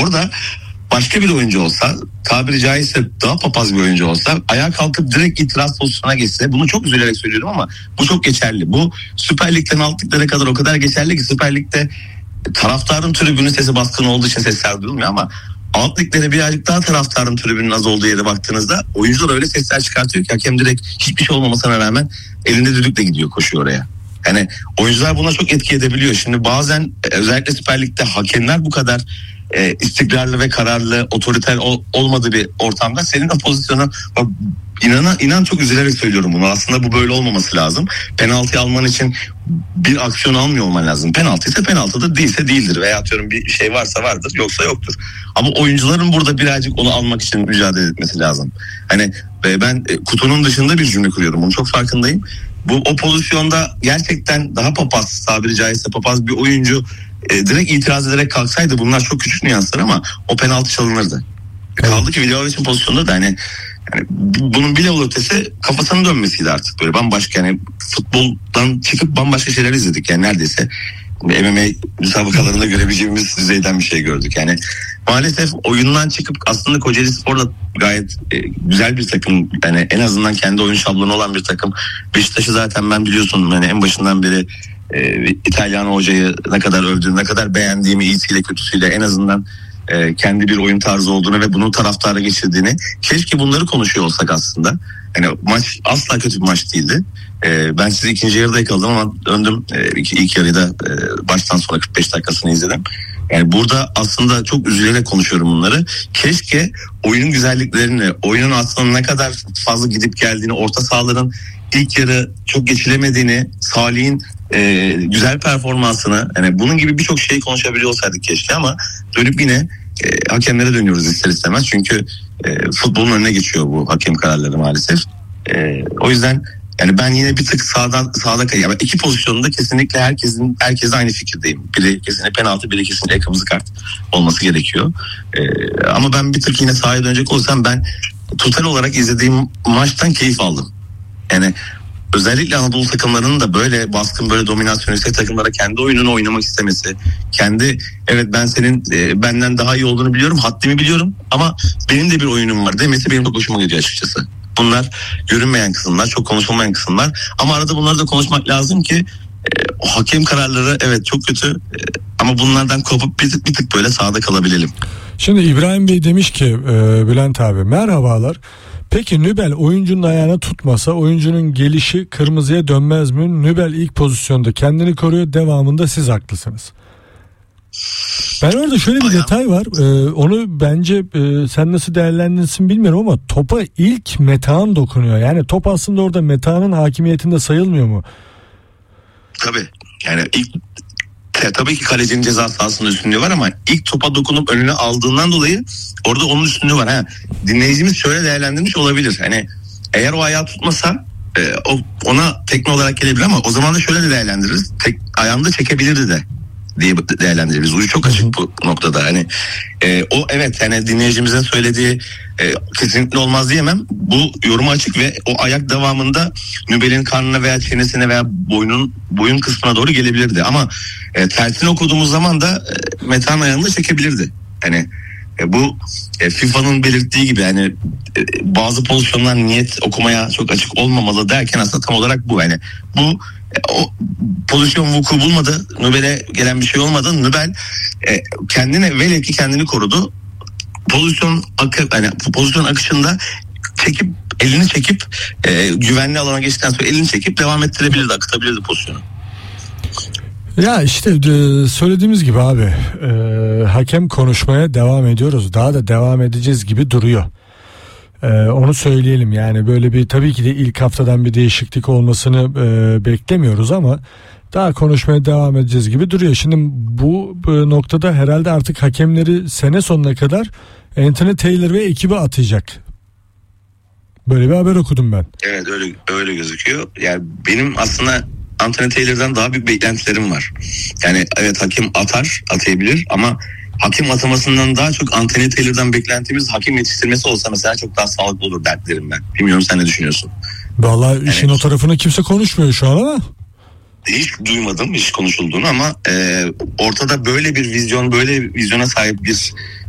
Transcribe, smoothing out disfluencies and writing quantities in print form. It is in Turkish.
Orada başka bir oyuncu olsa, tabiri caizse daha papaz bir oyuncu olsa, ayağa kalkıp direkt itiraz pozisyonuna geçse, bunu çok üzülerek söylüyorum ama bu çok geçerli. Bu Süper Lig'den alt liglere kadar o kadar geçerli ki, Süper Lig'de taraftarın tribünün sesi baskın olduğu için sesler duyulmuyor ama alt liglere birazcık daha taraftarın tribünün az olduğu yere baktığınızda oyuncular öyle sesler çıkartıyor ki hakem direkt hiçbir şey olmamasına rağmen elinde düdükle gidiyor, koşuyor oraya. Yani oyuncular buna çok etki edebiliyor. Şimdi bazen özellikle Süper Lig'de hakemler bu kadar istikrarlı ve kararlı, otoriter olmadığı bir ortamda senin de pozisyonu, inan çok üzülerek söylüyorum bunu. Aslında bu böyle olmaması lazım. Penaltı alman için bir aksiyon almıyor olman lazım. Penaltı ise penaltıdır, değilse değildir. Veya atıyorum bir şey varsa vardır, yoksa yoktur. Ama oyuncuların burada birazcık onu almak için mücadele etmesi lazım. Hani ben kutunun dışında bir cümle kuruyorum. Bunun çok farkındayım. O pozisyonda gerçekten daha papaz, tabiri caizse papaz bir oyuncu direkt itiraz ederek kalksaydı, bunlar çok küçük nüanslar ama o penaltı çalınırdı. Kaldı ki Vlahovic'in pozisyonunda da yani bunun bile ötesi kafasının dönmesiydi artık, böyle bambaşka, yani futboldan çıkıp bambaşka şeyler izledik yani, neredeyse MMA müsabakalarında görebileceğimiz düzeyden bir şey gördük yani. Maalesef oyundan çıkıp aslında Kocaeli Spor da gayet güzel bir takım, yani en azından kendi oyun şablonu olan bir takım. Beşiktaş'ı zaten ben biliyorsun yani en başından beri İtalyan hocayı ne kadar övdüğüm, ne kadar beğendiğimi, iyisiyle kötüsüyle, en azından kendi bir oyun tarzı olduğunu ve bunu taraftara geçirdiğini, keşke bunları konuşuyor olsak aslında. Yani maç asla kötü bir maç değildi. Ben sizi ikinci yarıda yakaladım ama döndüm ilk yarıda baştan sonra 45 dakikasını izledim. Yani burada aslında çok üzülerek konuşuyorum bunları. Keşke oyunun güzelliklerini, oyunun aslında ne kadar fazla gidip geldiğini, orta sahaların ilk yarı çok geçilemediğini, Salih'in güzel performansını, yani bunun gibi birçok şeyi konuşabiliyor olsaydık keşke, ama dönüp yine hakemlere dönüyoruz ister istemez. Çünkü futbolun önüne geçiyor bu hakem kararları maalesef. O yüzden yani ben yine bir tık sağda kayıyorum. İki pozisyonunda kesinlikle herkes aynı fikirdeyim. Biri kesinlikle penaltı, biri kesinlikle kırmızı kart olması gerekiyor. Ama ben bir tık yine sahaya dönecek olsam, ben total olarak izlediğim maçtan keyif aldım. Yani özellikle Anadolu takımlarının da böyle baskın, böyle dominasyon yüksek takımlara kendi oyununu oynamak istemesi, kendi evet ben senin benden daha iyi olduğunu biliyorum, haddimi biliyorum ama benim de bir oyunum var demesi benim çok hoşuma gidiyor açıkçası. Bunlar görünmeyen kısımlar, çok konuşulmayan kısımlar ama arada bunları da konuşmak lazım ki o hakem kararları evet çok kötü ama bunlardan kopup bir tık böyle sahada kalabilelim. Şimdi İbrahim Bey demiş ki Bülent abi merhabalar. Peki Nübel oyuncunun ayağına tutmasa oyuncunun gelişi kırmızıya dönmez mi? Nübel ilk pozisyonda kendini koruyor, devamında siz haklısınız. Ben orada şöyle bir detay var. Onu bence sen nasıl değerlendirirsin bilmiyorum ama topa ilk Metehan dokunuyor. Yani top aslında orada Metehan'ın hakimiyetinde sayılmıyor mu? Tabii. Yani tabii ki kalecinin ceza sahasında üstünlüğü var ama ilk topa dokunup önüne aldığından dolayı orada onun üstünlüğü var. Dinleyicimiz şöyle değerlendirmiş olabilir. Hani eğer o ayağı tutmasa ona tekme olarak gelebilir ama o zaman da şöyle de değerlendiririz. Ayağını çekebilirdi de diye değerlendiririz. Ucu çok açık bu noktada. Hani o evet, yani dinleyicimizin söylediği kesinlikle olmaz diyemem. Bu yorumu açık ve o ayak devamında Nübel'in karnına veya çenesine veya boyun kısmına doğru gelebilirdi. Ama tersini okuduğumuz zaman da Metehan ayağını da çekebilirdi. Hani bu FIFA'nın belirttiği gibi yani bazı pozisyonlar niyet okumaya çok açık olmamalı derken aslında tam olarak bu. Yani bu o pozisyon vuku bulmadı. Nübel'e gelen bir şey olmadı. Nübel velev ki kendini korudu. Pozisyon akışında elini çekip güvenli alana geçtikten sonra elini çekip devam ettirebilirdi, akıtabilirdi pozisyonu. Ya işte söylediğimiz gibi abi hakem konuşmaya devam ediyoruz. Daha da devam edeceğiz gibi duruyor. Onu söyleyelim, yani böyle bir tabii ki de ilk haftadan bir değişiklik olmasını beklemiyoruz ama daha konuşmaya devam edeceğiz gibi duruyor. Şimdi bu noktada herhalde artık hakemleri sene sonuna kadar Anthony Taylor ve ekibi atayacak. Böyle bir haber okudum ben. Evet, öyle gözüküyor. Yani benim aslında Anthony Taylor'dan daha büyük beklentilerim var. Yani evet, hakem atayabilir ama hakem atamasından daha çok Anthony Taylor'dan beklentimiz hakem yetiştirmesi olsa mesela çok daha sağlıklı olur dertlerim ben. Bilmiyorum, sen ne düşünüyorsun? Vallahi işin o tarafına kimse konuşmuyor şu an ama. Hiç duymadım hiç konuşulduğunu ama ortada böyle bir vizyona sahip bir